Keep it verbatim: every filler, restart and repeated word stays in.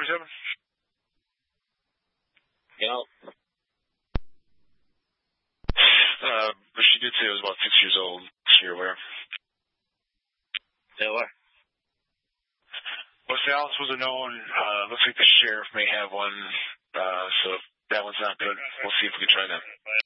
forty-seven? Yep. Uh, but she did say it was about six years old. So you're aware. They were. West Dallas was a known. Uh, looks like the sheriff may have one. Uh, so if that one's not good, we'll see if we can try that.